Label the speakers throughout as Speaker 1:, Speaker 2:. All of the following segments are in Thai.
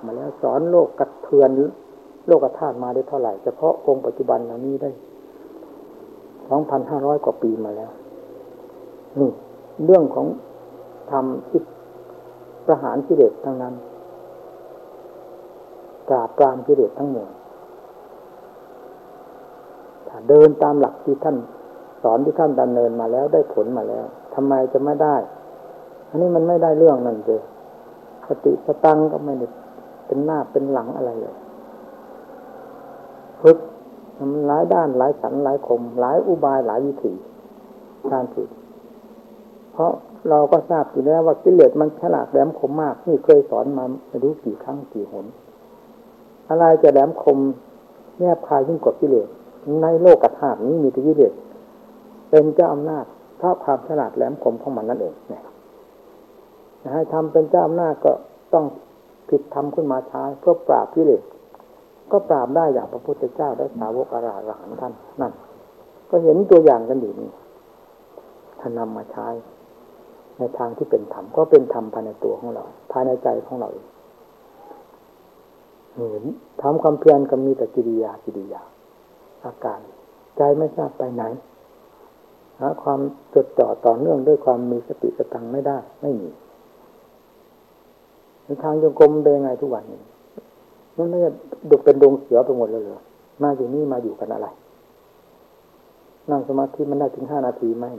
Speaker 1: มาแล้วสอนโลกกระเทือนโลกธาตุมาได้เท่าไหร่เฉพาะองค์ปัจจุบันเหล่านี้ได้ 2,500 กว่าปีมาแล้วนี่เรื่องของธรรมที่ประหารกิเลสทั้งนั้นปราบปรามกิเลสทั้งหมดถ้าเดินตามหลักที่ท่านสอนที่ท่านดำเนินมาแล้วได้ผลมาแล้วทำไมจะไม่ได้อันนี้มันไม่ได้เรื่องนั่นเลยสติสตังก็ไม่ได้เป็นหน้าเป็นหลังอะไรเลยฝึกมันหลายด้านหลายสันหลายคมหลายอุบายหลายวิธีการฝึกเพราะเราก็ทราบอยู่แล้วว่ากิเลสมันฉลาดแหลมคมมากนี่เคยสอนมาไม่รู้กี่ครั้งกี่หนอะไรจะแหลมคมแนบคายยิ่งกว่ากิเลสในโลกธาตุนี้มีแต่กิเลสเป็นเจ้าอำนาจเพราะความฉลาดแหลมคมของมันนั่นเองเนี่ยให้ทำเป็นเจ้าอำนาจก็ต้องผิดธรรมขึ้นมาใช้เพื่อปราบกิเลสก็ปราบได้อย่างพระพุทธเจ้าและสาวกอรหันต์ท่านนั่นก็เห็นตัวอย่างกันอยู่นี่ท่านนำมาใช้ในทางที่เป็นธรรมก็เป็นธรรมภายในตัวของเราภายในใจของเราเห็นทำความเพียรก็มีแต่กิริยาอาการใจไม่ทราบไปไหนหาความจดจ่อต่อเนื่องด้วยความมีสติสตังไม่ได้ไม่มีในทางโยกรมเป็นยังไงทุกวันนี้มันไม่ได้ดุเป็นดงเสือไปหมดเลยเหรอมาอยู่นี่มาอยู่กันอะไรนั่งสมาธิมันได้ถึง5 นาทีไหม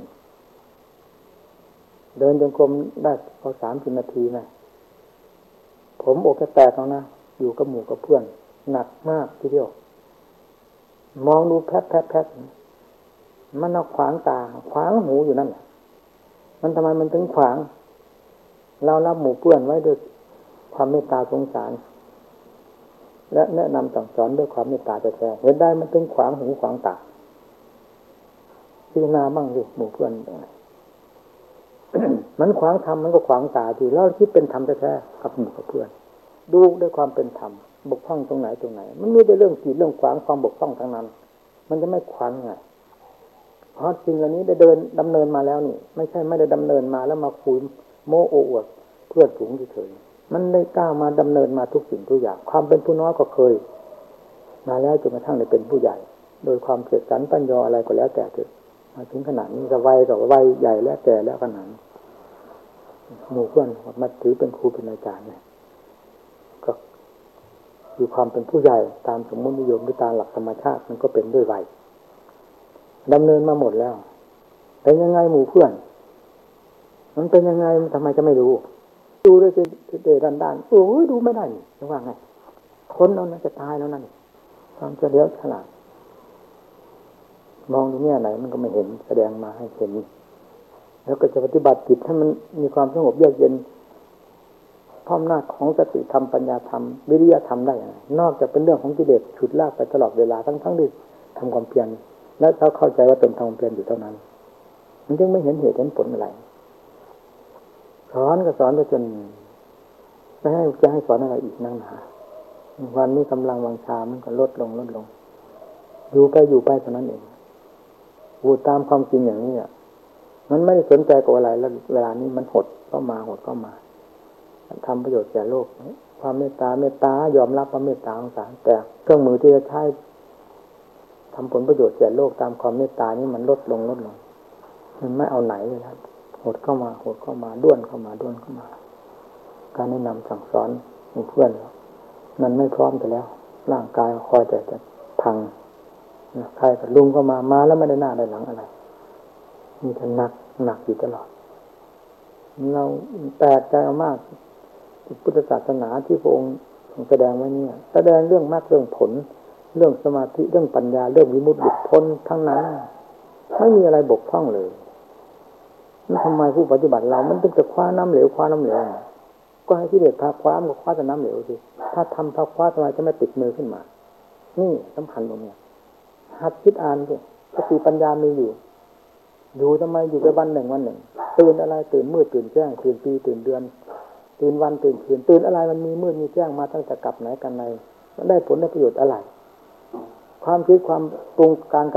Speaker 1: เดินจงกรมได้พอ30 นาทีไหมผมอกจะแตกแล้วนะอยู่กับหมู่กับเพื่อนหนักมากทีเดียวมองดูแพทมันเอาขวางตาขวางหูอยู่นั่นมันทำไมมันถึงขวางเรารับหมู่เพื่อนไว้ด้วยความเมตตาสงสารและแนะนำสั่งสอนด้วยความเมตตาแท้ๆเห็นได้มันถึงขวางหูขวางตาพิจารณาบ้างดิหมู่เพื่อน มันขวางธรรมมันก็ขวางตาทีแล้วคิดเป็นธรรมแท้ๆกับหมู่กับเพื่อนดูด้วยความเป็นธรรมบกพร่องตรงไหนมันมีแต่เรื่องขีดเรื่องขวางความบกพร่องทั้งนั้นมันจะไม่ขวางไงเพราะสิ่งเหล่านี้ได้ดำเนินมาแล้วนี่ไม่ใช่ไม่ได้ดำเนินมาแล้วมาคุยโม้โอ้อวดเพื่อนฝูงเฉยๆมันได้ก้าวมาดำเนินมาทุกสิ่งทุกอย่างความเป็นผู้น้อยก็เคยมาแล้วจนกระทั่งได้เป็นผู้ใหญ่โดยความเสียดสันปัญญาอะไรก็แล้วแต่เถอะมาถึงขนาดนี้ก็วัยใหญ่และแก่แล้วขนาดหมู่เพื่อนมาถือเป็นครูเป็นอาจารย์เนี่ยก็คือความเป็นผู้ใหญ่ตามสมมตินิยมหรือตามหลักธรรมชาติมันก็เป็นด้วยวัยดำเนินมาหมดแล้วเป็นยังไงหมู่เพื่อนมันเป็นยังไงทำไมจะไม่รู้ดูด้วยเดด้านโอ้ยดูไม่ได้จะว่าไงคนเราน่าจะตายแล้วนั่นความเฉลียวฉลาดมองดูเนี่ยไหนมันก็ไม่เห็นแสดงมาให้เห็นแล้วก็จะปฏิบัติจิตให้มันมีความสงบเยือกเย็นพร้อมหน้าของสติธรรมปัญญาธรรมวิริยะธรรมได้นอกจากเป็นเรื่องของกิเลสฉุดลากไปตลอดเวลาทั้งที่ทำความเพียรและเขาเข้าใจว่าตนทำความเพียรอยู่เท่านั้นมันจึงไม่เห็นเหตุเห็นผลอะไรสอนก็สอนไปจนจะให้สอนอะไรอีกนั่งหนาวันนี้กำลังวังชามันก็ลดลงอยู่ไปเท่านั้นเองพูดตามความจริงอย่างนี้มันไม่ได้สนใจกับอะไรแล้วเวลานี้มันหดเข้ามาทำประโยชน์แก่โลกความเมตตายอมรับว่าเมตตาของสารแต่เครื่องมือที่จะใช้ทำผลประโยชน์แก่โลกตามความเมตตานี้มันลดลงมันไม่เอาไหนเลยครับหดเข้ามาด้วนเข้ามาการแนะนำสั่งสอนเพื่อนมันไม่พร้อมแต่แล้วร่างกายคอยแต่จะพังใครกับลุงก็มาแล้วไม่ได้หน้าได้หลังอะไรมีแต่หนักอยู่ตลอดเราแปลกใจมากพุทธศาสนาที่พระองค์แสดงไว้เนี่ยแสดงเรื่องมรรคเรื่องผลเรื่องสมาธิเรื่องปัญญาเรื่องวิมุตติหลุดพ้นทั้งนั้นไม่มีอะไรบกพร่องเลยนี่ทำไมผู้ปฏิบัติเรามันต้องจะคว้าน้ำเหลวก็ให้กิเลสพาคว้ามันก็คว้าแต่น้ำเหลวสิถ้าทำพาคว้าทำไมจะไม่ติดมือขึ้นมานี่สำคัญตรงนี้หัดคิดอ่านสิสติปัญญามีอยู่ทำไมอยู่ไปวันหนึ่งตื่นอะไรตื่นมืดตื่นแจ้งตื่นปีตื่นเดือนตื่นวันตื่นคืนตื่นอะไรมันมีมืดมีแจ้งมาตั้งแต่กลับไหนกันในมันได้ผลได้ประโยชน์อะไรความคิดความปรุงการ